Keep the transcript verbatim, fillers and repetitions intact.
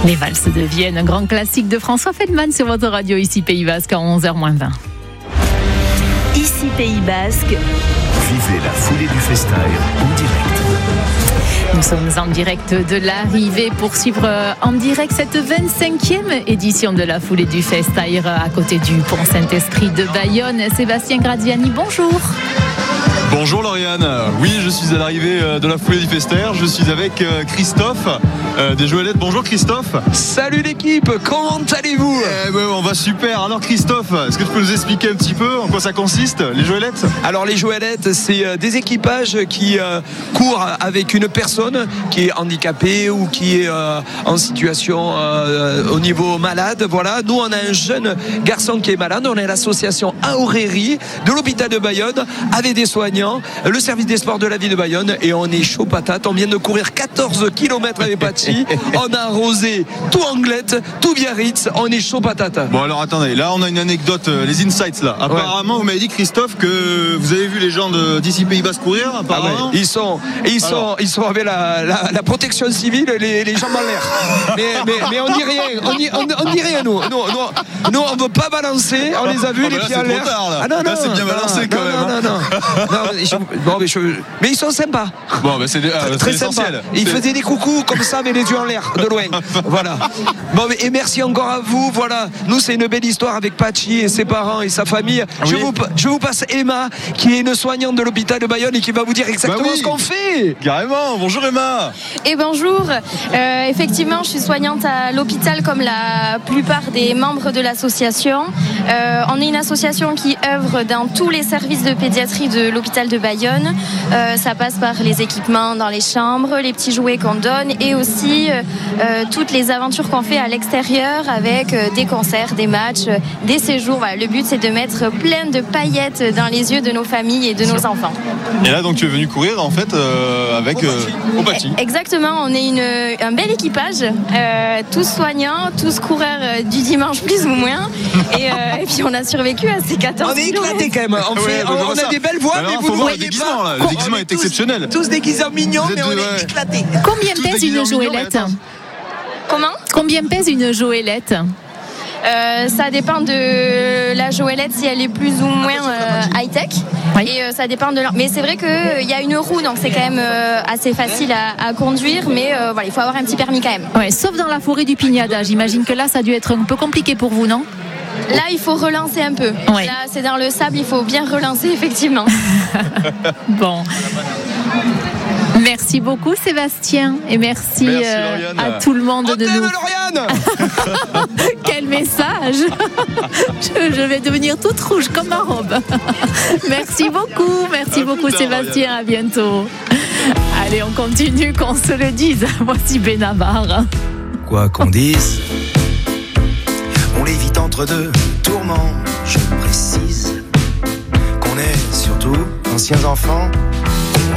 Les valses de Vienne, un grand classique de François Feldman sur votre radio, ici Pays Basque, à onze heures moins vingt. Ici Pays Basque. Vivez la foulée du Festaire en direct. Nous sommes en direct de l'arrivée pour suivre en direct cette vingt-cinquième édition de la foulée du Festaire à côté du pont Saint-Esprit de Bayonne. Sébastien Graziani, bonjour. Bonjour Lauriane, oui je suis à l'arrivée de la foulée du Festaire, je suis avec Christophe euh, des Joëlettes. Bonjour Christophe. Salut l'équipe, comment allez-vous? eh ben, On va super. Alors Christophe, est-ce que tu peux nous expliquer un petit peu en quoi ça consiste, les Joëlettes? Alors les Joëlettes, c'est des équipages qui euh, courent avec une personne qui est handicapée ou qui est euh, en situation euh, au niveau malade. Voilà, nous on a un jeune garçon qui est malade, on est l'association Aoréry de l'hôpital de Bayonne avec des soignants, le service des sports de la ville de Bayonne, et on est chaud patate. On vient de courir quatorze kilomètres avec Pachi, on a arrosé tout Anglette, tout Biarritz, on est chaud patate. Bon alors attendez, là on a une anecdote, les insights là. Apparemment ouais. Vous m'avez dit Christophe que vous avez vu les gens de, d'ici Pays Basque courir apparemment. Ah ouais. Ils sont, ils sont, ils sont avec la, la, la protection civile, les, les jambes en l'air. Mais, mais, mais on dit rien, on dit, on, on dit rien nous. Nous, nous, nous on veut pas balancer, on les a vus ah les bah pieds en l'air. Tard, là. Ah non, non, là c'est bien balancé non, quand non, même. Non, non, non. non mais, je, bon, mais, je, mais ils sont sympas. Bon, bah c'est, ah, très c'est sympa. essentiel. Ils faisaient des coucous comme ça, mais les yeux en l'air, de loin. Voilà. Bon, mais, et merci encore à vous. Voilà. Nous, c'est une belle histoire avec Pachi et ses parents et sa famille. Ah, je, oui. vous, je vous passe Emma, qui est une soignante de l'hôpital de Bayonne et qui va vous dire exactement bah oui. ce qu'on fait. Carrément. Bonjour Emma. Et bonjour. Euh, effectivement, je suis soignante à l'hôpital comme la plupart des membres de l'association. Euh, on est une association qui œuvre dans tous les services de pédiatrie de l'hôpital de Bayonne. Euh, ça passe par les équipements dans les chambres, les petits jouets qu'on donne et aussi euh, toutes les aventures qu'on fait à l'extérieur avec euh, des concerts, des matchs, euh, des séjours. Voilà, le but c'est de mettre plein de paillettes dans les yeux de nos familles et de nos enfants. Et là donc tu es venu courir en fait euh, avec euh, au Pachi. Exactement, on est une, un bel équipage, euh, tous soignants, tous coureurs euh, du dimanche plus ou moins. Et, euh, et puis on a survécu à ces quatorze On est éclatés quand même. On, fait, ouais, on, on a des belles voix, mais vous ne voyez pas. Là. Le déguisement est tous, exceptionnel. Tous déguisés en mignons, mais on ouais. est éclatés. Combien tous pèse une Joëlette? Comment? Combien pèse une Joëlette? Euh, ça dépend de la Joëlette, si elle est plus ou moins euh, high-tech. Oui. Et euh, ça dépend de leur... Mais c'est vrai qu'il euh, y a une roue, donc c'est quand même euh, assez facile à, à conduire, mais euh, voilà, il faut avoir un petit permis quand même. Ouais, sauf dans la forêt du Pignada. J'imagine que là, ça a dû être un peu compliqué pour vous, non? Là, il faut relancer un peu. Ouais. Là, c'est dans le sable, il faut bien relancer, effectivement. Bon. Merci beaucoup Sébastien et merci, merci euh, à tout le monde On de nous. Lauriane. Quel message. je, je vais devenir toute rouge comme ma robe. Merci beaucoup, merci à beaucoup Sébastien, Lauriane. À bientôt. Allez, on continue, qu'on se le dise. Voici Benabar. Quoi qu'on dise, on l'évite entre deux tourments. Je précise qu'on est surtout anciens enfants.